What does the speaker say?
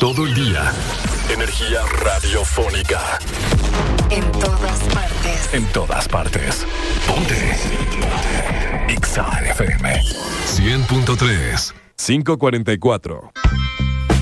Todo el día. Energía radiofónica. En todas partes. En todas partes. Ponte. Exa FM 100.3. 5:44.